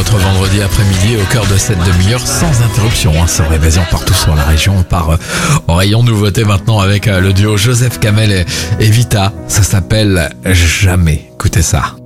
votre vendredi après-midi au cœur de cette demi-heure sans interruption. Sur Évasion partout sur la région. On part au rayon nouveauté maintenant avec le duo Joseph Kamel et Vita. Ça s'appelle Jamais. Écoutez ça.